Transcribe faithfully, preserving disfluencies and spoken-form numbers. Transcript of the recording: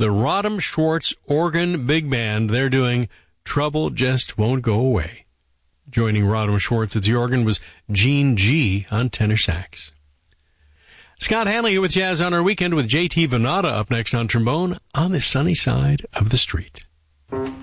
the Rodham Schwartz Organ Big Band. They're doing Trouble Just Won't Go Away. Joining Rodham Schwartz at the organ was Gene G. on tenor sax. Scott Hanley here with Jazz on Our Weekend with J T Venata up next on trombone on the sunny side of the street.